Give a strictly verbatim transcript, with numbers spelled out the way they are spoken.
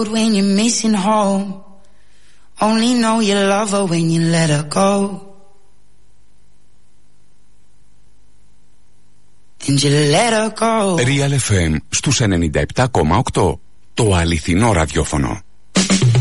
When you're missing home, only know you love her when you let her go. And you let her go. Real εφ εμ στους ενενήντα επτά κόμμα οκτώ. Το αληθινό ραδιόφωνο.